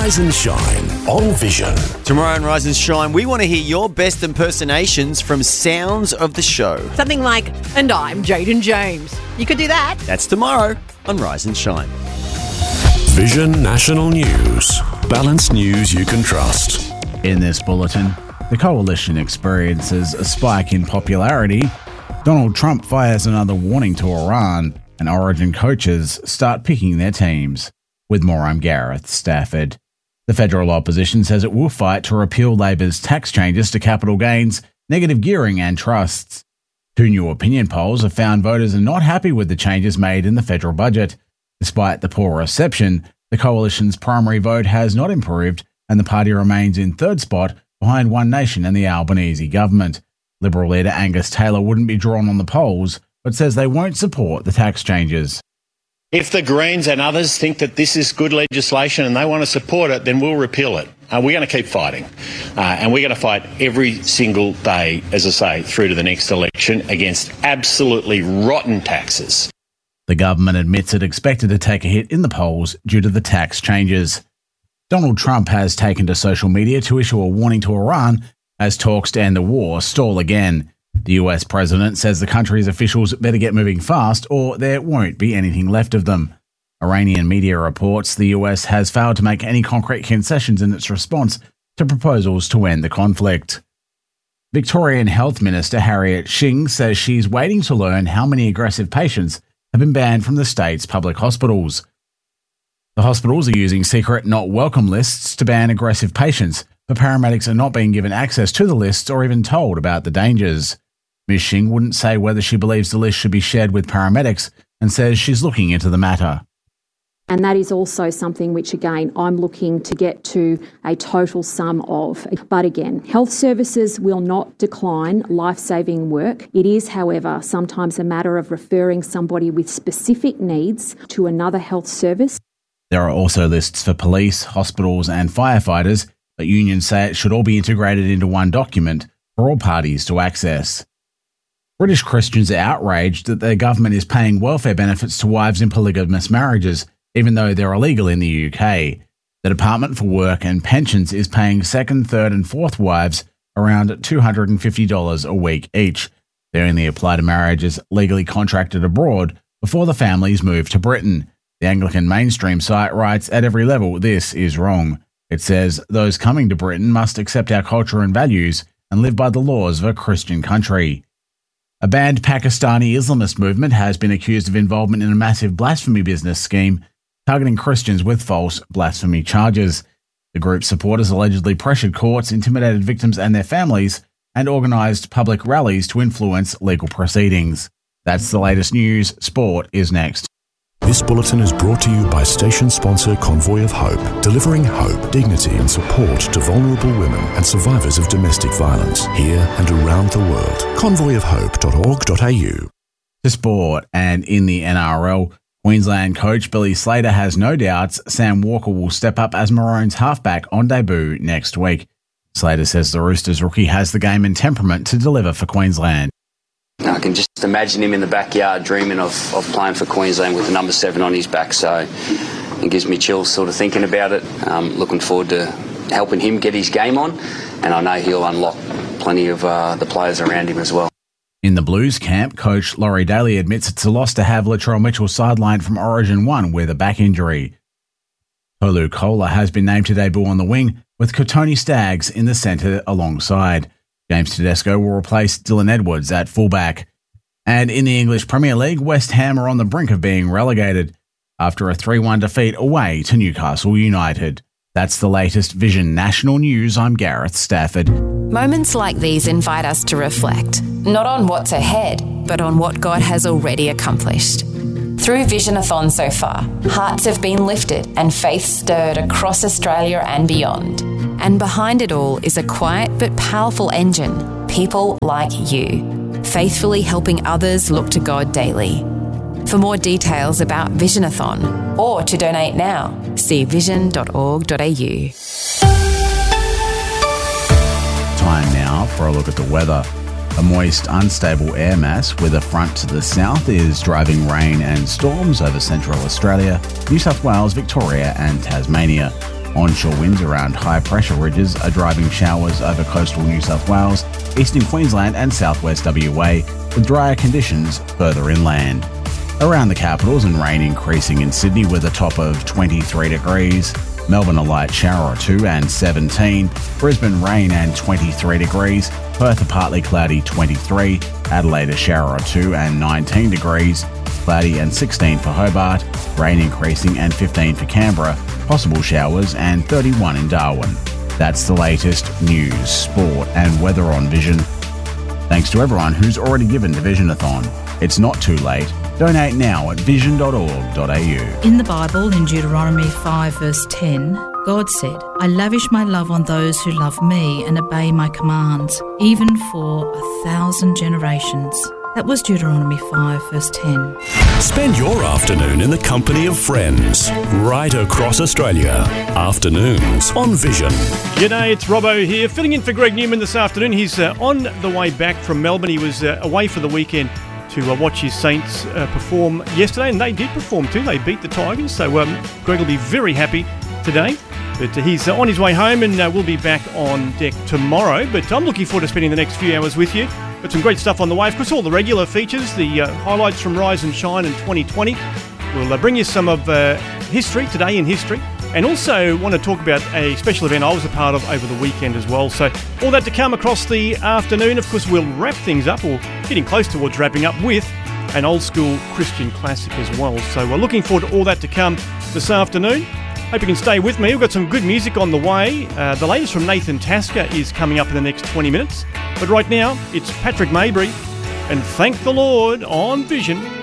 Rise and Shine on Vision. Tomorrow on Rise and Shine, we want to hear your best impersonations from sounds of the show. Something like, and I'm Jaden James. You could do that. That's tomorrow on Rise and Shine. Vision National News. Balanced news you can trust. In this bulletin, the coalition experiences a spike in popularity. Donald Trump fires another warning to Iran, and Origin coaches start picking their teams. With more, I'm Gareth Stafford. The federal opposition says it will fight to repeal Labor's tax changes to capital gains, negative gearing and trusts. Two new opinion polls have found voters are not happy with the changes made in the federal budget. Despite the poor reception, the coalition's primary vote has not improved, and the party remains in third spot behind One Nation and the Albanese government. Liberal leader Angus Taylor wouldn't be drawn on the polls, but says they won't support the tax changes. If the Greens and others think that this is good legislation and they want to support it, then we'll repeal it. We're going to keep fighting. And we're going to fight every single day, as I say, through to the next election against absolutely rotten taxes. The government admits it expected to take a hit in the polls due to the tax changes. Donald Trump has taken to social media to issue a warning to Iran as talks to end the war stall again. The US president says the country's officials better get moving fast or there won't be anything left of them. Iranian media reports the US has failed to make any concrete concessions in its response to proposals to end the conflict. Victorian Health Minister Harriet Shing says she's waiting to learn how many aggressive patients have been banned from the state's public hospitals. The hospitals are using secret not welcome lists to ban aggressive patients, but paramedics are not being given access to the lists or even told about the dangers. Ms. Shing wouldn't say whether she believes the list should be shared with paramedics and says she's looking into the matter. And that is also something which, again, I'm looking to get to a total sum of. But again, health services will not decline life-saving work. It is, however, sometimes a matter of referring somebody with specific needs to another health service. There are also lists for police, hospitals and firefighters, but unions say it should all be integrated into one document for all parties to access. British Christians are outraged that their government is paying welfare benefits to wives in polygamous marriages, even though they're illegal in the UK. The Department for Work and Pensions is paying second, third and fourth wives around $250 a week each. They only apply to marriages legally contracted abroad before the families move to Britain. The Anglican mainstream site writes, at every level, this is wrong. It says those coming to Britain must accept our culture and values and live by the laws of a Christian country. A banned Pakistani Islamist movement has been accused of involvement in a massive blasphemy business scheme targeting Christians with false blasphemy charges. The group's supporters allegedly pressured courts, intimidated victims and their families, and organised public rallies to influence legal proceedings. That's the latest news. Sport is next. This bulletin is brought to you by station sponsor Convoy of Hope, delivering hope, dignity and support to vulnerable women and survivors of domestic violence here and around the world. Convoyofhope.org.au. To sport, and in the NRL, Queensland coach Billy Slater has no doubts Sam Walker will step up as Maroons halfback on debut next week. Slater says the Roosters rookie has the game and temperament to deliver for Queensland. I can just imagine him in the backyard dreaming of playing for Queensland with the number 7 on his back, so it gives me chills sort of thinking about it. Looking forward to helping him get his game on, and I know he'll unlock plenty of the players around him as well. In the Blues camp, coach Laurie Daly admits it's a loss to have Latrell Mitchell sidelined from Origin 1 with a back injury. Tolu Kola has been named to debut on the wing, with Kotoni Staggs in the centre alongside. James Tedesco will replace Dylan Edwards at fullback. And in the English Premier League, West Ham are on the brink of being relegated after a 3-1 defeat away to Newcastle United. That's the latest Vision National News. I'm Gareth Stafford. Moments like these invite us to reflect, not on what's ahead, but on what God has already accomplished. Through Visionathon so far, hearts have been lifted and faith stirred across Australia and beyond. And behind it all is a quiet but powerful engine, people like you, faithfully helping others look to God daily. For more details about Visionathon or to donate now, see vision.org.au. Time now for a look at the weather. A moist, unstable air mass with a front to the south is driving rain and storms over central Australia, New South Wales, Victoria and Tasmania. Onshore winds around high-pressure ridges are driving showers over coastal New South Wales, eastern Queensland and southwest WA, with drier conditions further inland. Around the capitals and rain increasing in Sydney with a top of 23 degrees. Melbourne a light shower or 2 and 17. Brisbane rain and 23 degrees. Perth a partly cloudy 23. Adelaide a shower or 2 and 19 degrees. Cloudy and 16 for Hobart. Rain increasing and 15 for Canberra. Possible showers and 31 in Darwin. That's the latest news, sport and weather on Vision. Thanks to everyone who's already given to Visionathon. It's not too late. Donate now at vision.org.au. In the Bible, in Deuteronomy 5 verse 10, God said, I lavish my love on those who love me and obey my commands, even for 1,000 generations. That was Deuteronomy 5 verse 10. Spend your afternoon in the company of friends right across Australia. Afternoons on Vision. G'day, it's Robbo here, filling in for Greg Newman this afternoon. He's on the way back from Melbourne. He was away for the weekend to watch his Saints perform yesterday, and they did perform too. They beat the Tigers, so Greg will be very happy today. But he's on his way home, and we'll be back on deck tomorrow. But I'm looking forward to spending the next few hours with you. Got some great stuff on the way. Of course, all the regular features, the highlights from Rise and Shine in 2020. We'll bring you some of history, today in history. And also want to talk about a special event I was a part of over the weekend as well. So all that to come across the afternoon. Of course, we'll wrap things up, or getting close towards wrapping up, with an old school Christian classic as well. So we're looking forward to all that to come this afternoon. Hope you can stay with me. We've got some good music on the way. The latest from Nathan Tasker is coming up in the next 20 minutes. But right now, it's Patrick Maybury and Thank the Lord on Vision.